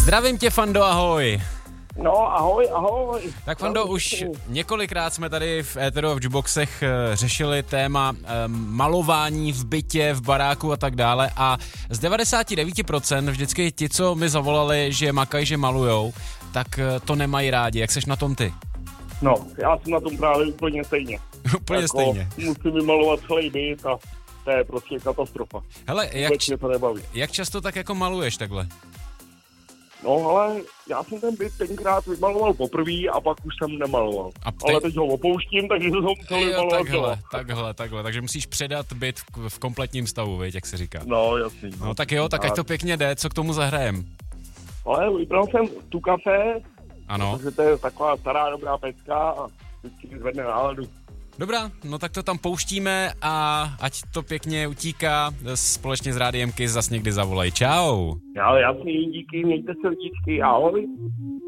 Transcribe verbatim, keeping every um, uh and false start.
Zdravím tě, Fando, ahoj. No, ahoj, ahoj. Tak Fando, už několikrát jsme tady v éteru a v jukeboxech řešili téma malování v bytě, v baráku a tak dále a z devadesát devět procent vždycky ti, co mi zavolali, že makají, že malujou, tak to nemají rádi. Jak seš na tom ty? No, já jsem na tom právě úplně stejně. Úplně jako, stejně. Musím vymalovat celý byt a to je prostě katastrofa. Hele, jak, č- to nebaví. jak často tak jako maluješ takhle? No, ale já jsem ten byt tenkrát vymaloval poprvé a pak už jsem nemaloval. A te... Ale teď ho opouštím, takže jsem musel vymalovat takhle, znova. takhle, takhle, takže musíš předat byt v, v kompletním stavu, viď, jak se říká. No, jasný. No tak jo, tak ať to pěkně jde, co k tomu zahrajem? Ale vybral jsem tu kafe, ano. protože to je taková stará dobrá pecka a vždycky zvedne náladu. Dobrá, no tak to tam pouštíme a ať to pěkně utíká, společně s Rádiem Kiss zas někdy zavolej. Čau. Ale jasný, díky, mějte se lidičky, ahoj.